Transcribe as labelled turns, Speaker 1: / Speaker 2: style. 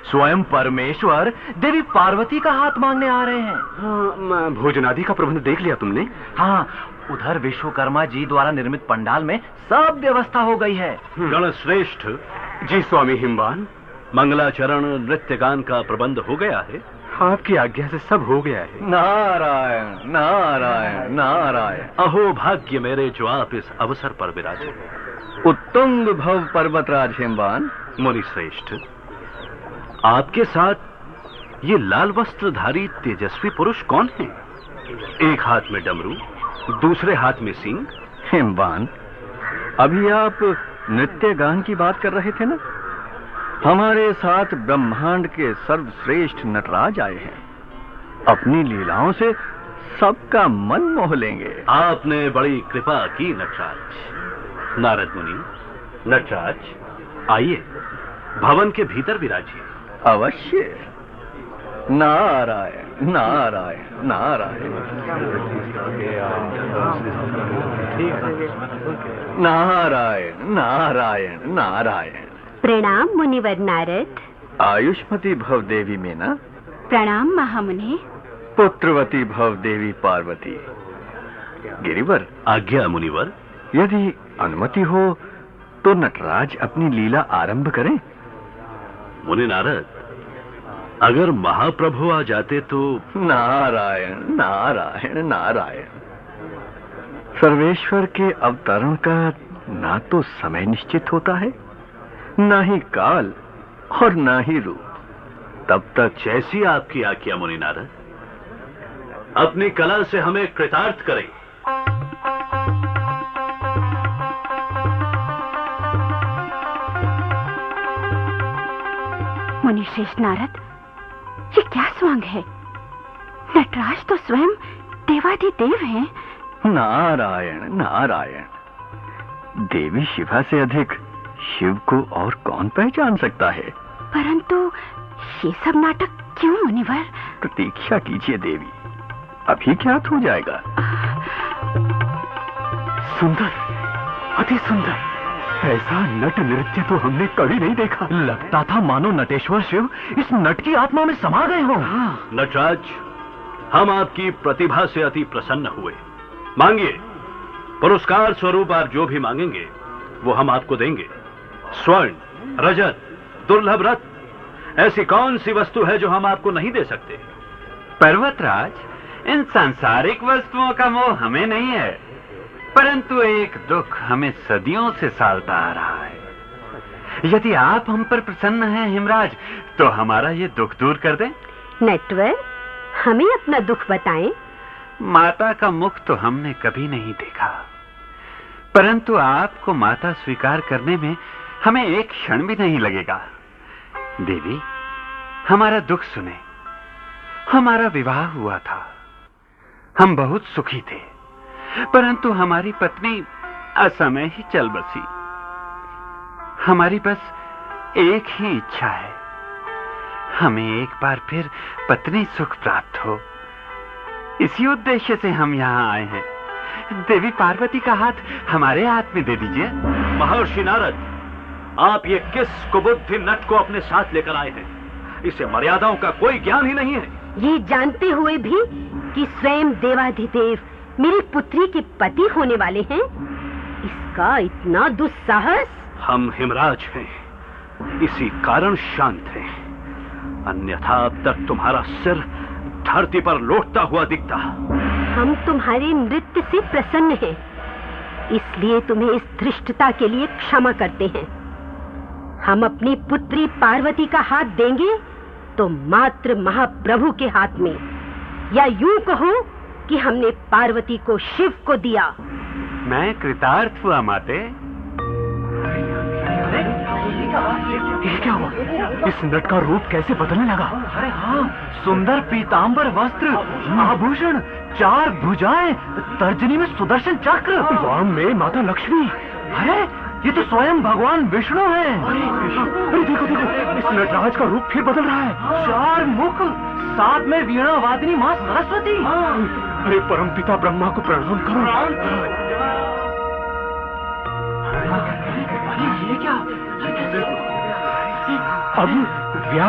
Speaker 1: स्वयं परमेश्वर देवी पार्वती का हाथ मांगने आ रहे हैं।
Speaker 2: हाँ, भोजनादि का प्रबंध देख लिया तुमने?
Speaker 1: हाँ, उधर विश्वकर्मा जी द्वारा निर्मित पंडाल में सब व्यवस्था हो गई है।
Speaker 3: गणश्रेष्ठ
Speaker 2: जी स्वामी हिमवान।
Speaker 3: मंगलाचरण नृत्य गान का प्रबंध हो गया है?
Speaker 2: आपकी आज्ञा से सब हो गया है।
Speaker 1: नारायण नारायण नारायण।
Speaker 3: अहो भाग्य मेरे जो आप इस अवसर पर विराजे।
Speaker 1: उत्तुंग भव पर्वतराज हिमवान।
Speaker 3: मुनि श्रेष्ठ, आपके साथ ये लाल वस्त्रधारी तेजस्वी पुरुष कौन है? एक हाथ में डमरू, दूसरे हाथ में सींग।
Speaker 1: हिमवान, अभी आप नृत्य गान की बात कर रहे थे ना? हमारे साथ ब्रह्मांड के सर्वश्रेष्ठ नटराज आए हैं। अपनी लीलाओं से सबका मन मोह लेंगे।
Speaker 3: आपने बड़ी कृपा की नटराज। नारद मुनि, नटराज आइए, भवन के भीतर विराजिए।
Speaker 1: अवश्य। नारायण नारायण नारायण नारायण नारायण नारायण।
Speaker 4: प्रणाम मुनिवर नारद।
Speaker 1: आयुष्मती भव देवी मीना।
Speaker 4: प्रणाम महामुनि।
Speaker 1: पुत्रवती भव देवी पार्वती। गिरिवर।
Speaker 3: आज्ञा मुनिवर।
Speaker 1: यदि अनुमति हो तो नटराज अपनी लीला आरंभ करें।
Speaker 3: मुनि नारद, अगर महाप्रभु आ जाते तो?
Speaker 1: नारायण नारायण नारायण। सर्वेश्वर के अवतरण का ना तो समय निश्चित होता है, ना ही काल और ना ही रूप।
Speaker 3: तब तक जैसी आपकी आज्ञा मुनि नारद। अपनी कला से हमें कृतार्थ करें।
Speaker 4: मुनि श्रेष्ठ नारद, ये क्या स्वांग है? नटराज तो स्वयं देवाधिदेव हैं।
Speaker 1: नारायण नारायण। देवी शिवा से अधिक शिव को और कौन पहचान सकता है?
Speaker 4: परंतु ये सब नाटक क्यों मुनिवर?
Speaker 1: प्रतीक्षा कीजिए देवी, अभी ज्ञात हो जाएगा।
Speaker 2: सुंदर, अति सुंदर। ऐसा नट नृत्य तो हमने कभी नहीं देखा।
Speaker 1: लगता था मानो नटेश्वर शिव इस नट की आत्मा में समा गए हों।
Speaker 3: नटराज, हम आपकी प्रतिभा से अति प्रसन्न हुए। मांगिए, पुरस्कार स्वरूप आप जो भी मांगेंगे वो हम आपको देंगे। स्वर्ण, रजत, दुर्लभ रत्न, ऐसी कौन सी वस्तु है जो हम आपको नहीं दे सकते?
Speaker 5: पर्वतराज, इन सांसारिक वस्तुओं का मोह हमें नहीं है, परंतु एक दुख हमें सदियों से सालता आ रहा है। यदि आप हम पर प्रसन्न हैं हिमराज, तो हमारा ये दुख दूर कर दें।
Speaker 4: नटवर, हमें अपना दुख बताएं।
Speaker 5: माता का मुख तो हमने कभी नहीं देखा, परंतु आपको माता स्वीकार करने में हमें एक क्षण भी नहीं लगेगा। देवी, हमारा दुख सुने। हमारा विवाह हुआ था, हम बहुत सुखी थे, परंतु हमारी पत्नी असमय ही चल बसी। हमारी बस एक ही इच्छा है, हमें एक बार फिर पत्नी सुख प्राप्त हो। इसी उद्देश्य से हम यहाँ आए हैं। देवी पार्वती का हाथ हमारे हाथ में दे दीजिए।
Speaker 3: महर्षि नारद, आप ये किस कुबुद्धि नट को अपने साथ लेकर आए हैं? इसे मर्यादाओं का कोई ज्ञान ही नहीं है।
Speaker 4: ये जानते हुए भी कि स्वयं देवाधिदेव मेरी पुत्री के पति होने वाले हैं, इसका इतना दुस्साहस।
Speaker 3: हम हिमराज हैं, इसी कारण शांत हैं, अन्यथा अब तक तुम्हारा सिर धरती पर लौटता हुआ दिखता।
Speaker 4: हम तुम्हारे नृत्य से प्रसन्न हैं, इसलिए तुम्हें इस धृष्टता के लिए क्षमा करते हैं। हम अपनी पुत्री पार्वती का हाथ देंगे तो मात्र महाप्रभु के हाथ में, या यूं कहो कि हमने पार्वती को शिव को दिया।
Speaker 5: मैं कृतार्थ हुआ माते।
Speaker 1: ये क्या हुआ? इस नट का रूप कैसे बदलने लगा? अरे हाँ, सुंदर पीतांबर वस्त्र, आभूषण, 4 भुजाएं, तर्जनी में सुदर्शन चक्र, वाम में माता लक्ष्मी। अरे ये तो स्वयं भगवान विष्णु हैं। अरे देखो देखो, इस नटराज का रूप फिर बदल रहा है। 4 मुख, साथ में वीणा वादिनी माँ सरस्वती।
Speaker 2: अरे परमपिता ब्रह्मा को प्रणाम करो।
Speaker 1: ये क्या?
Speaker 2: अब